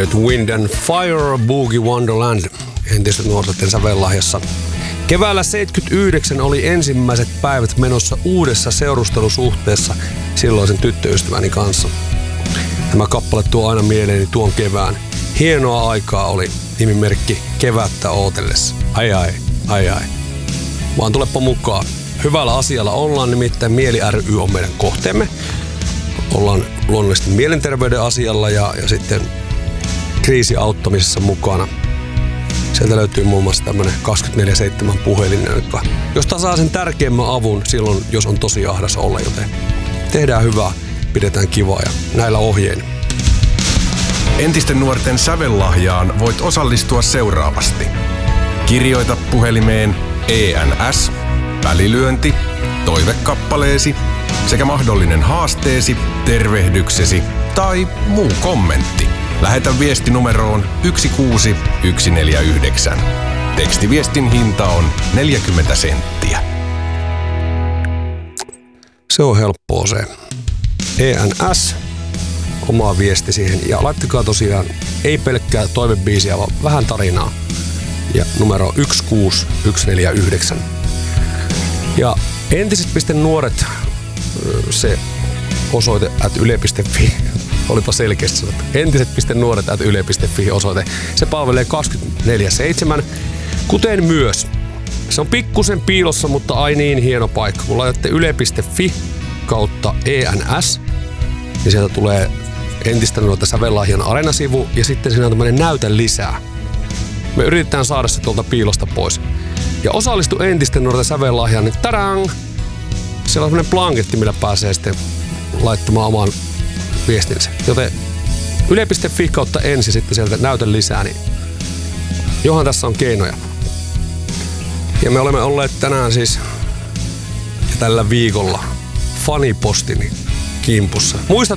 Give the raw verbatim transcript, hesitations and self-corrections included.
Earth, Wind and Fire, Boogie Wonderland, entisten nuorten sävellahjassa. Keväällä seitsemänkymmentäyhdeksän oli ensimmäiset päivät menossa uudessa seurustelusuhteessa silloisen tyttöystäväni kanssa. Tämä kappale tuo aina mieleeni tuon kevään. Hienoa aikaa oli, nimimerkki Kevättä ootellessa. Ai ai, ai ai. Vaan tulepa mukaan. Hyvällä asialla ollaan, nimittäin Mieli ry on meidän kohteemme. Ollaan luonnollisesti mielenterveyden asialla ja, ja sitten kriisiauttamisessa mukana. Sieltä löytyy muun muassa tämmönen kaksikymmentäneljä seitsemän puhelin, josta saa sen tärkeimmän avun silloin, jos on tosi ahdas olla, joten tehdään hyvää, pidetään kivaa ja näillä ohjein. Entisten nuorten sävellahjaan voit osallistua seuraavasti. Kirjoita puhelimeen E N S, välilyönti, toivekappaleesi sekä mahdollinen haasteesi, tervehdyksesi tai muu kommentti. Lähetä viesti numeroon yksi kuusi yksi neljä yhdeksän. Tekstiviestin hinta on neljäkymmentä senttiä. Se on helppoa se. E N S, oma viesti siihen. Ja laittakaa tosiaan ei pelkkää toivebiisiä, vaan vähän tarinaa. Ja numero yksi kuusi yksi neljä yhdeksän. Ja entiset.nuoret, se osoite at yle piste fi. Olipa selkeästi sanottu. Entiset.nuoret at yle piste fi osoite. Se palvelee kaksikymmentäneljä seitsemän, kuten myös. Se on pikkusen piilossa, mutta ai niin hieno paikka. Kun laitatte yle piste fi kautta E N S, niin sieltä tulee entistä nuorten sävellahjan areenasivu ja sitten siinä on tämmöinen näytä lisää. Me yritetään saada se tuolta piilosta pois. Ja osallistu entisten nuorten sävellahjaan, niin tadang! Siellä on tämmöinen blanketti, millä pääsee sitten laittamaan oman viestinsä. Joten yle piste fi kautta ensi sitten sieltä näytä lisää, niin johan tässä on keinoja. Ja me olemme olleet tänään siis tällä viikolla fanipostin kimpussa. Muista